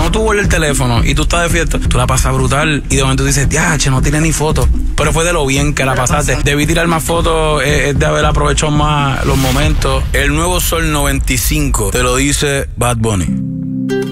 cuando tú vuelves el teléfono y tú estás de fiesta, tú la pasas brutal y de momento dices, che, no tiene ni fotos. Pero fue de lo bien que la pasaste. Debí tirar más fotos, es de haber aprovechado más los momentos. El nuevo Sol 95 te lo dice Bad Bunny.